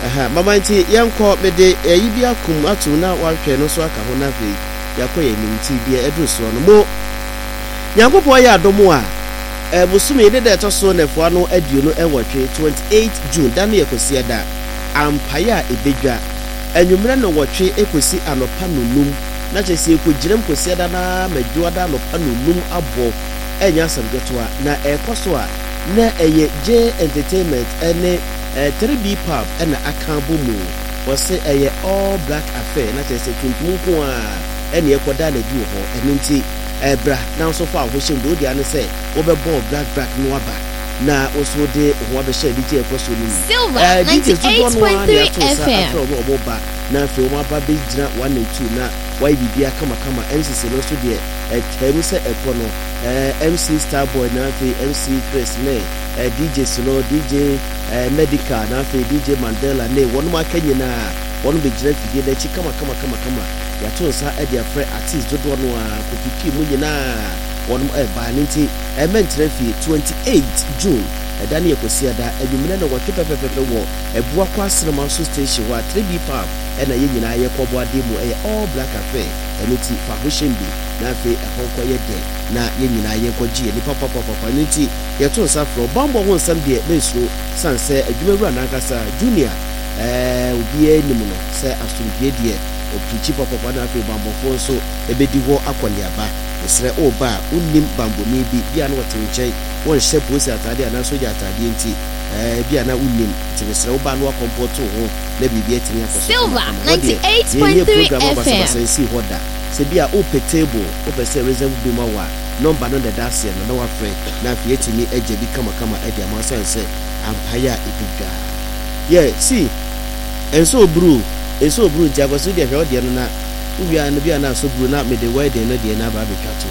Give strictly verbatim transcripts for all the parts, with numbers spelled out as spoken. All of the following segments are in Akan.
aha mama nti yanko mede eyi bi akum atu na wahwe no so aka ho na fe yakoye nimti bi edu so no mo nyankopɔ ya adomo a e busumi de de to so nefo ano aduo no ewotwe twenty-eighth June dan yekosia da ampaya ebedwa anwumre no wotwe ekosi anopa nonum na chese ekogirem kosia da na madwo da anopa nonum abo enya samgeto na ekoso a na eye J Entertainment ene three B pub ena akambo mu wose eye all black affair na chese tuntum ko a ene ekoda na bi ho enunti ebra na so fa ho shemdo dia ne se wo be ball black black no aba na oso de ho be share D J ekoso ni Silver ninety-eight point three F M oboba na fe wo aba be gira one and two na why bibia kama kama M C C no so de e temu se ekono M C Starboy na fe M C Chris ne D J Solo D J Medical na fe D J Mandela ne wonu ma kanyina wonu be gira fidie da chi kama kama kama kama ya to sa e dia free artist dodo no a kopiki mu nyina wonu e ba ninti e mentre fi twenty-eighth June e dani ekosia da adwumina na wote pepepebe wo ebua kwa cinema so station wa three B pub e na ye nyina ye kobo ade mu e all black affair e nti fa ho shembi na fe e honko ye de na ye nyina ye koje ni papa papa papa nti ye to sa fro bombo ho nsam de na isuro sanse adwumawura na kasa junior eh obi enimu no se asumdie de opichi papa papa na fe bombo fo so ebedi ho akwaliaba esre oba unnim bambo ni bi bia na wote nchai won hye posi atade ana soja atade nti eh bia na unnim ti esre oba no akompoto ho na bibia tini akoso Silver ninety-eight point three F M se hoda se bia ope table ope se reserve bi ma wa number no da dasia no na wa frɛ na fi etini eje bi kama kama edia ma sense ampaya ebiga yeah see enso bru enso bru ti akoso dia hwe ode no na ubia no bia na so bru na me de wide no de na ba be twato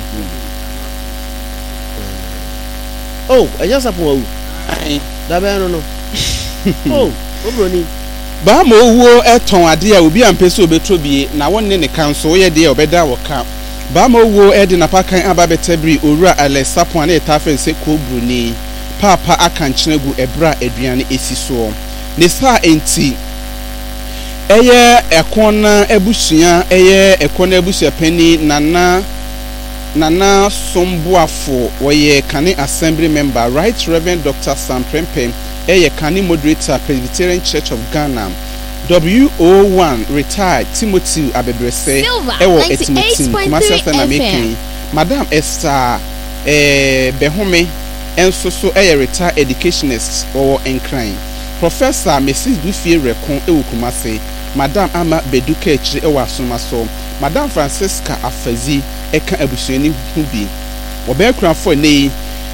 oh eja sapo wu ai da be no no oh obroni ba ma owuo eton ade a obi ampese obetobie na wonne ne kan so ye de obeda woka ba ma owuo e de na pakan aba betabri owura Alessapo na etafen se ko bruni papa akankyeregu ebra aduane esi so ne sa enti eye ekona ebusua eye ekona ebusua pani nana nana sombuafo woye kane assembly member Right Reverend Doctor Sam Prempeh eye kane moderator Presbyterian Church of Ghana W O one retired Timothy Abebrese ewo Timothy Kumasi na making Madam Esther eh Behome enso so eye retired educationist or encrying Professor Missus Dufie Rekon ewo Kumasi Madam Ama Beduka Echiri ewo Asomaso Madam Francisca Afazi eka abusuani hubi obekran fo nei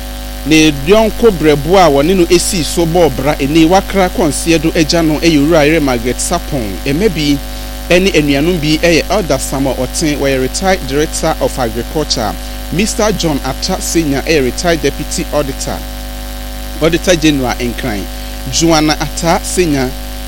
ne dionko brebo a woni no esi so bobra eni wakra konse do agya no eyura ire Margaret Sapon emebi eni enuanum bi eye Elder Samuel Otin we retired director of agriculture Mister John Atta Senior a retired deputy auditor auditor general enkran Joanna Atta Senior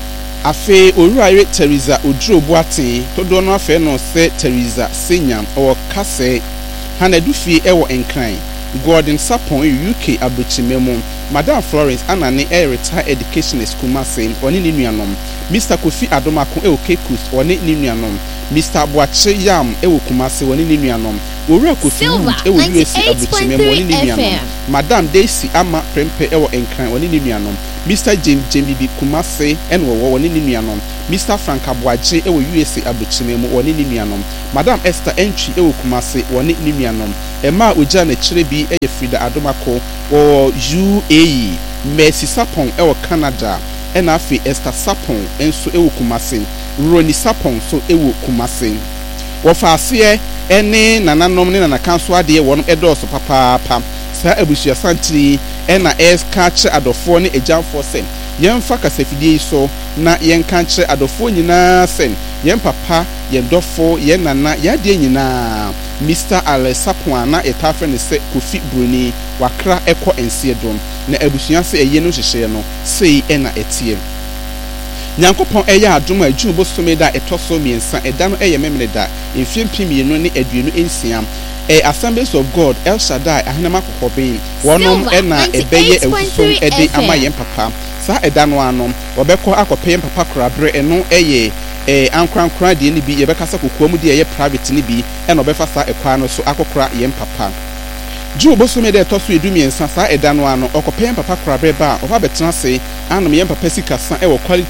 afe owura ire Teresa Odro Boatin todo no afe no se Teresa Senior o kase Hanadufie ewo enkran Gordon Sapon U K Abuchimemo Madam Florence Anani a retired educationist Kumasi oni ni nuanom Mister Kofi Adomako ewo Kekus oni ni nuanom Mister Boache Yam ewo Kumasi oni ni nuanom Owura Kofi ewo U S Abuchimemo oni ni nuanom Madam Daisy Ama Prempeh ewo enkran oni ni nuanom Mister James Jembibi Kumasi enwo oni ni nuanom Mister Frank Abwaje ewo U S Abuchimemo oni ni nuanom Madam Esther Entry ewo Kumasi oni ni nuanom Emma Oja na Chirebi eye Frida Adomako o U A E Mercy Sapon ewo Canada ena afi Esther Sapon enso ewo Kumasi Roni Sapon so ewo Kumasi wo faase ene nananom ne nanakanso ade won edoso papa papa sa abusua santiri ena eska che adofo ne ejamfo sen yemfa kasafidie so na yenka che adofo nyina sen yem papa yen dofo yen nana yade nyina Mister Alessapo na etafe ne se Kofi Bruni wakra ekọ ensie dom na abusua se eye no hyehye no sei ena etie Nyankopon eya adom adwun bosome da etoso miensa eda no eye memene da mfiem pimienu ne aduenu ensiam e Assemblies of God El Shaddai ahenema kokoben wonom ena ebeye ewusom ede ama yen papa saa ɛda no ano wɔbɛkɔ akɔpɛ papa korabre ɛno ɛyɛ eh ankrankran de ni bi yɛbɛkasa kokoa mu de ɛyɛ private ni bi ɛna ɔbɛfa saa ɛkwa no so akɔkora yɛn papa Ju bosome de to so edumiensa saa ɛda no ano ɔkɔpɛ papa korabre ba ɔfa bɛtena se anom yɛn papa sika sa ɛwɔ quality